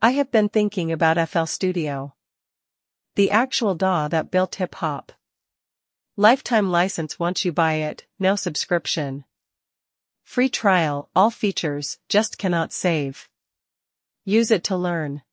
I have been thinking about FL Studio. The actual DAW that built hip-hop. Lifetime license once you buy it, no subscription. Free trial, all features, just cannot save. Use it to learn.